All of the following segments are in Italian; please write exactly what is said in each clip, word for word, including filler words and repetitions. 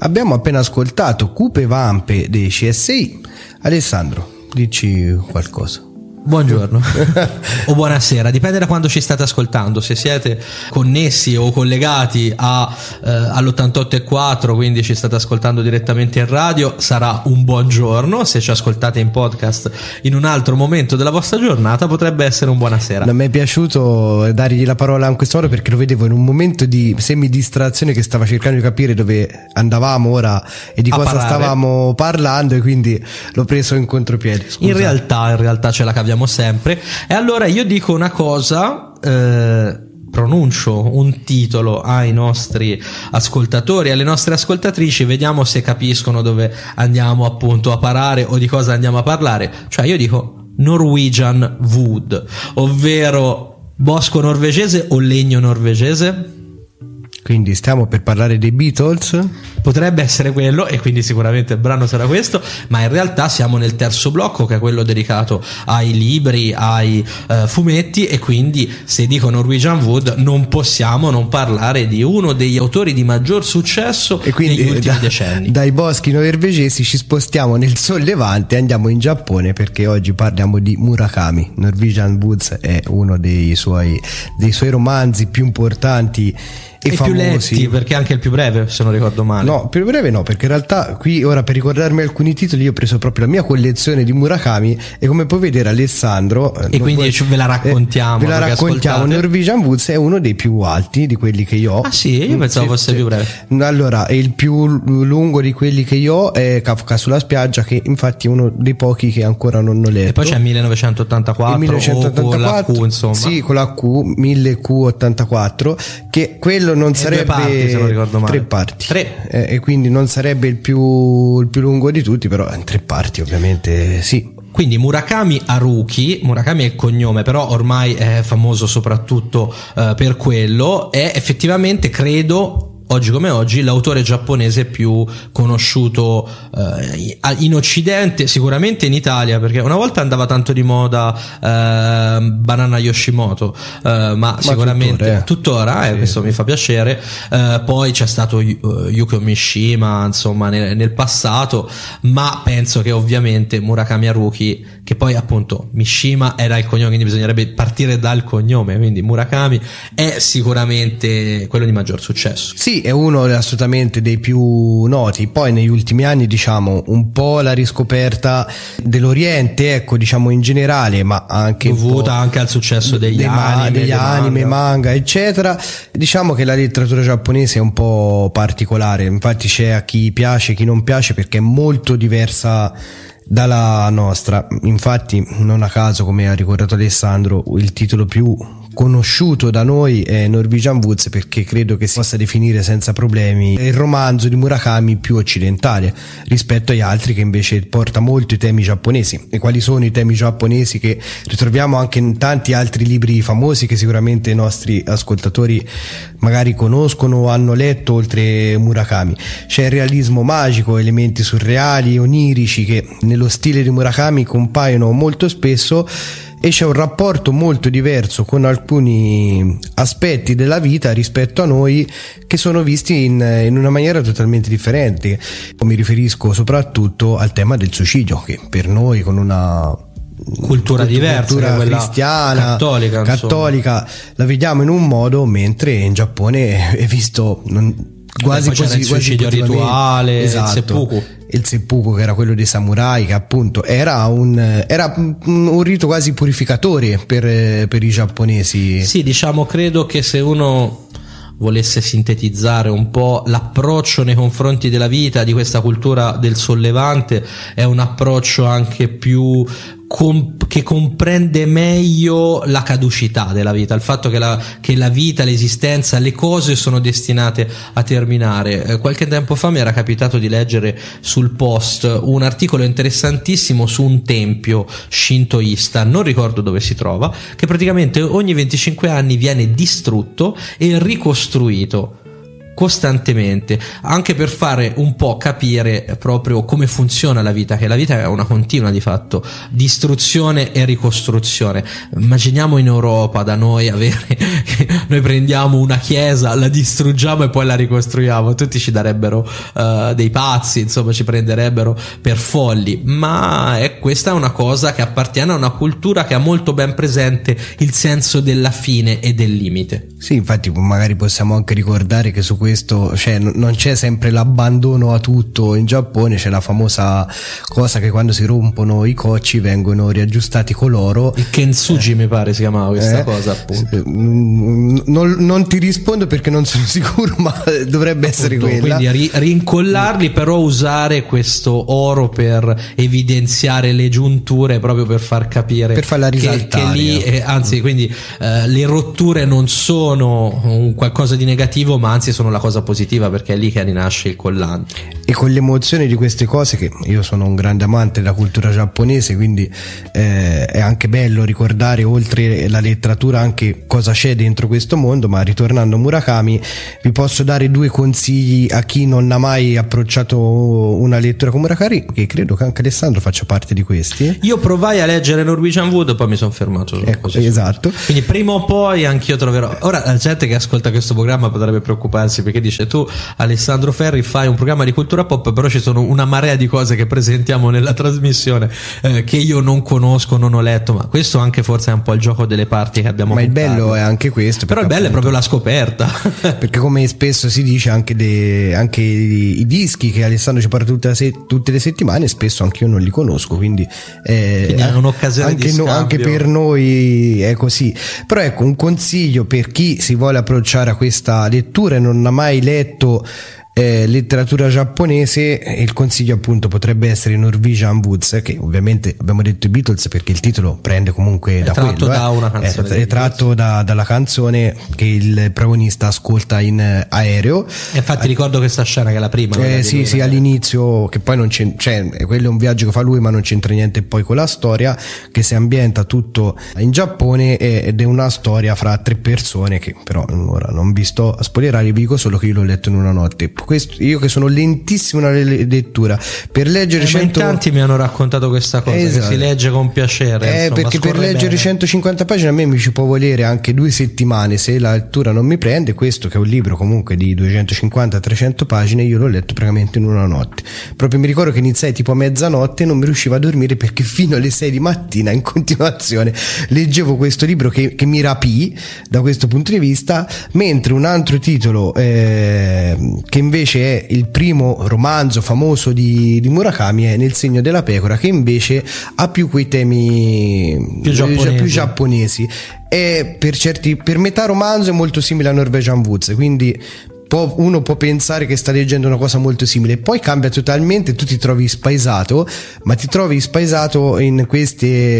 Abbiamo appena ascoltato Cupe Vampe dei C S I. Alessandro, dici qualcosa. Buongiorno o buonasera, dipende da quando ci state ascoltando. Se siete connessi o collegati a, eh, all'ottantotto e quattro, quindi ci state ascoltando direttamente in radio, sarà un buongiorno. Se ci ascoltate in podcast in un altro momento della vostra giornata, potrebbe essere un buonasera. Non mi è piaciuto dargli la parola in questo modo, perché lo vedevo in un momento di semi-distrazione che stava cercando di capire dove andavamo ora e di a cosa parlare. stavamo parlando, e quindi l'ho preso in contropiede. Scusa. In realtà, in realtà ce la caviamo sempre. E allora io dico una cosa, eh, pronuncio un titolo ai nostri ascoltatori, alle nostre ascoltatrici, vediamo se capiscono dove andiamo appunto a parare o di cosa andiamo a parlare. Cioè io dico Norwegian Wood, ovvero bosco norvegese o legno norvegese. Quindi stiamo per parlare dei Beatles. Potrebbe essere quello, e quindi sicuramente il brano sarà questo, ma in realtà siamo nel terzo blocco, che è quello dedicato ai libri, ai uh, fumetti, e quindi se dico Norwegian Wood non possiamo non parlare di uno degli autori di maggior successo e quindi, negli ultimi da, decenni. Dai boschi norvegesi ci spostiamo nel sollevante e andiamo in Giappone, perché oggi parliamo di Murakami. Norwegian Woods è uno dei suoi, dei suoi romanzi più importanti e, e più letti, perché anche il più breve, se non ricordo male. No, più breve no, perché in realtà qui ora, per ricordarmi alcuni titoli, io ho preso proprio la mia collezione di Murakami, e come puoi vedere, Alessandro, e quindi puoi, ve la raccontiamo, eh, ve la raccontiamo. Norwegian Woods è uno dei più alti di quelli che io ho. Ah sì? Io pensavo sì, fosse sì. più breve. Allora, il più lungo di quelli che io ho è Kafka sulla spiaggia, che infatti è uno dei pochi che ancora non ho letto. E poi c'è millenovecentottantaquattro, millenovecentottantaquattro o con la Q, insomma. Sì, con la Q, mille Q ottantaquattro, che quello non e sarebbe due parti, se non ricordo male. tre parti. Tre. Eh, e quindi non sarebbe il più, il più lungo di tutti, però in tre parti ovviamente sì. Quindi Murakami Haruki, Murakami è il cognome, però ormai è famoso soprattutto uh, per quello, è effettivamente, credo, oggi come oggi, l'autore giapponese più conosciuto uh, in Occidente, sicuramente in Italia, perché una volta andava tanto di moda uh, Banana Yoshimoto, uh, ma, ma sicuramente tuttora, eh. tuttora eh, sì. Questo mi fa piacere. Uh, poi c'è stato uh, Yukio Mishima, insomma, nel, nel passato, ma penso che ovviamente Murakami Haruki, che poi appunto Mishima era il cognome, quindi bisognerebbe partire dal cognome, quindi Murakami è sicuramente quello di maggior successo. Sì, è uno assolutamente dei più noti. Poi negli ultimi anni, diciamo, un po' la riscoperta dell'Oriente, ecco, diciamo in generale, ma anche dovuta anche al successo degli dei anime, ma- degli anime, manga. manga, eccetera. Diciamo che la letteratura giapponese è un po' particolare, infatti c'è a chi piace, chi non piace, perché è molto diversa dalla nostra. Infatti, non a caso, come ha ricordato Alessandro, il titolo più conosciuto da noi è Norwegian Woods, perché credo che si possa definire senza problemi il romanzo di Murakami più occidentale rispetto agli altri, che invece porta molto i temi giapponesi. E quali sono i temi giapponesi che ritroviamo anche in tanti altri libri famosi che sicuramente i nostri ascoltatori magari conoscono o hanno letto oltre Murakami? C'è il realismo magico, elementi surreali, onirici, che nello stile di Murakami compaiono molto spesso, e c'è un rapporto molto diverso con alcuni aspetti della vita rispetto a noi, che sono visti in, in una maniera totalmente differente. Mi riferisco soprattutto al tema del suicidio, che per noi, con una cultura diversa, cultura quella cristiana, cattolica, cattolica, la vediamo in un modo, mentre in Giappone è visto non, quasi Beh, così, il suicidio quasi rituale, esatto. il seppuku. Il seppuku, che era quello dei samurai, che appunto era un, era un rito quasi purificatore per, per i giapponesi. Sì, diciamo, credo che se uno volesse sintetizzare un po' l'approccio nei confronti della vita di questa cultura del sollevante, è un approccio anche più comp- che comprende meglio la caducità della vita, il fatto che la, che la vita, l'esistenza, le cose sono destinate a terminare. Eh, qualche tempo fa mi era capitato di leggere sul Post un articolo interessantissimo su un tempio shintoista, non ricordo dove si trova, che praticamente ogni venticinque anni viene distrutto e ricostruito costantemente, anche per fare un po' capire proprio come funziona la vita, che la vita è una continua di fatto distruzione e ricostruzione. Immaginiamo in Europa da noi avere noi prendiamo una chiesa, la distruggiamo e poi la ricostruiamo, tutti ci darebbero uh, dei pazzi, insomma ci prenderebbero per folli, ma è questa è una cosa che appartiene a una cultura che ha molto ben presente il senso della fine e del limite. Sì, infatti magari possiamo anche ricordare che su questo, cioè, non c'è sempre l'abbandono a tutto. In Giappone c'è la famosa cosa che quando si rompono i cocci vengono riaggiustati con l'oro. Il kintsugi eh, mi pare si chiamava questa eh, cosa, appunto. Non, non ti rispondo perché non sono sicuro, ma dovrebbe appunto, essere quella. Quindi ri- rincollarli, però usare questo oro per evidenziare le giunture, proprio per far capire, per farla risaltare, che, che lì eh, anzi quindi eh, le rotture non sono un qualcosa di negativo, ma anzi sono la cosa positiva, perché è lì che rinasce il collante. E con l'emozione di queste cose, che io sono un grande amante della cultura giapponese, quindi eh, è anche bello ricordare oltre la letteratura anche cosa c'è dentro questo mondo. Ma ritornando a Murakami, vi posso dare due consigli a chi non ha mai approcciato una lettura con Murakami, che credo che anche Alessandro faccia parte di questi. Io provai a leggere Norwegian Wood, poi mi sono fermato, ecco, così, esatto. Quindi prima o poi anch'io troverò. Ora la gente che ascolta questo programma potrebbe preoccuparsi, perché dice: tu Alessandro Ferri fai un programma di cultura pop, però ci sono una marea di cose che presentiamo nella trasmissione eh, che io non conosco, non ho letto. Ma questo anche forse è un po' il gioco delle parti che abbiamo ma montato. Il bello è anche questo, però il bello appunto, è proprio la scoperta perché come spesso si dice anche, de, anche i, i dischi che Alessandro ci porta tutte, la se, tutte le settimane, spesso anche io non li conosco, quindi, eh, quindi è un'occasione anche, di scambio. No, anche per noi è così. Però ecco, un consiglio per chi si vuole approcciare a questa lettura e non ha mai letto eh, letteratura giapponese, il consiglio appunto potrebbe essere Norwegian Woods, che ovviamente abbiamo detto i Beatles perché il titolo prende comunque è da tratto quello, da eh. una canzone è, è tratto da, dalla canzone che il protagonista ascolta in aereo. E infatti ricordo questa scena che è la prima, eh, sì sì all'inizio, che poi non c'è, cioè, quello è un viaggio che fa lui ma non c'entra niente poi con la storia, che si ambienta tutto in Giappone ed è una storia fra tre persone che però ora non vi sto a spoilerare, vi dico solo che io l'ho letto in una notte. Questo, io che sono lentissimo nella lettura, per leggere eh, cento... ma in tanti mi hanno raccontato questa cosa, esatto, che si legge con piacere, eh, insomma, perché per leggere bene. centocinquanta pagine a me mi ci può volere anche due settimane se la lettura non mi prende. Questo, che è un libro comunque di duecentocinquanta trecento pagine, io l'ho letto praticamente in una notte. Proprio mi ricordo che iniziai tipo a mezzanotte e non mi riuscivo a dormire perché fino alle sei di mattina in continuazione leggevo questo libro che, che mi rapì da questo punto di vista. Mentre un altro titolo eh, che invece è il primo romanzo famoso di, di Murakami è Nel segno della pecora, che invece ha più quei temi più giapponesi, più giapponesi. E per certi, per metà romanzo è molto simile a Norwegian Woods, quindi può, uno può pensare che sta leggendo una cosa molto simile, poi cambia totalmente, tu ti trovi spaesato, ma ti trovi spaesato in queste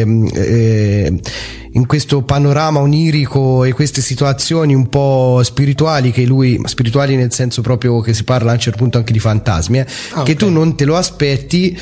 eh, in questo panorama onirico e queste situazioni un po' spirituali che lui, spirituali nel senso proprio che si parla a un certo punto anche di fantasmi, eh, ah, che okay. tu non te lo aspetti.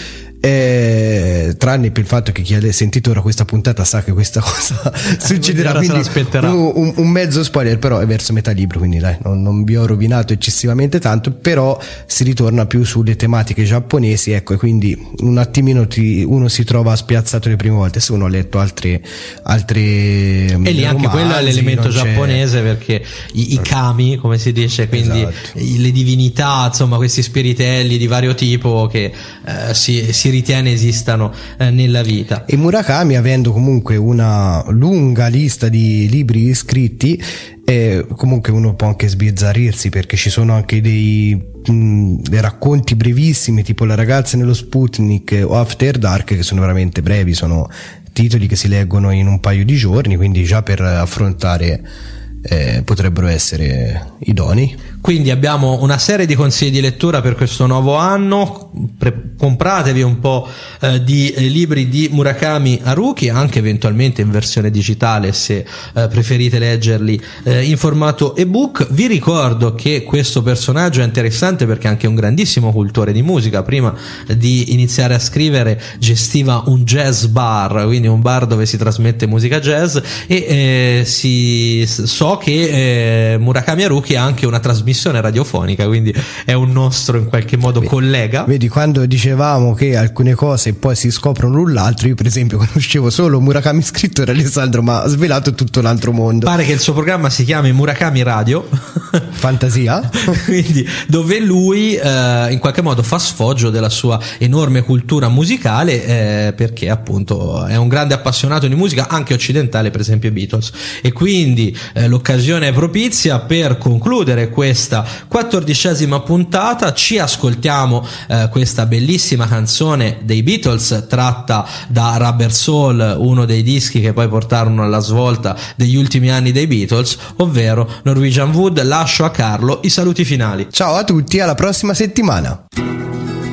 Eh, tranne per il fatto che chi ha sentito ora questa puntata sa che questa cosa succederà, quindi un, un, un mezzo spoiler, però è verso metà libro, quindi dai, non, non vi ho rovinato eccessivamente tanto, però si ritorna più sulle tematiche giapponesi, ecco, e quindi un attimino ti, uno si trova spiazzato le prime volte. Se uno ha letto altre altre e lì romanzi, anche quello è l'elemento giapponese, perché i, i kami, come si dice, quindi esatto. le divinità, insomma questi spiritelli di vario tipo che eh, si, si ritiene esistano eh, nella vita. E Murakami, avendo comunque una lunga lista di libri scritti, eh, comunque uno può anche sbizzarrirsi perché ci sono anche dei, mh, dei racconti brevissimi tipo La ragazza nello Sputnik o After Dark, che sono veramente brevi, sono titoli che si leggono in un paio di giorni, quindi già per affrontare eh, potrebbero essere idonei. Quindi abbiamo una serie di consigli di lettura per questo nuovo anno. Pre- compratevi un po' eh, di eh, libri di Murakami Haruki, anche eventualmente in versione digitale se eh, preferite leggerli eh, in formato ebook. Vi ricordo che questo personaggio è interessante perché è anche un grandissimo cultore di musica. Prima di iniziare a scrivere gestiva un jazz bar, quindi un bar dove si trasmette musica jazz, e eh, si, so che eh, Murakami Haruki ha anche una trasmissione trasmissione radiofonica, quindi è un nostro in qualche modo collega. Vedi, quando dicevamo che alcune cose poi si scoprono l'un l'altro, io per esempio conoscevo solo Murakami Scrittore, Alessandro ma ha svelato tutto l'altro mondo. Pare che il suo programma si chiami Murakami Radio Fantasia quindi dove lui eh, in qualche modo fa sfoggio della sua enorme cultura musicale, eh, perché appunto è un grande appassionato di musica anche occidentale, per esempio i Beatles, e quindi eh, l'occasione è propizia per concludere questa quattordicesima puntata. Ci ascoltiamo eh, questa bellissima canzone dei Beatles tratta da Rubber Soul, uno dei dischi che poi portarono alla svolta degli ultimi anni dei Beatles, ovvero Norwegian Wood. Lascio a Carlo i saluti finali. Ciao a tutti, alla prossima settimana.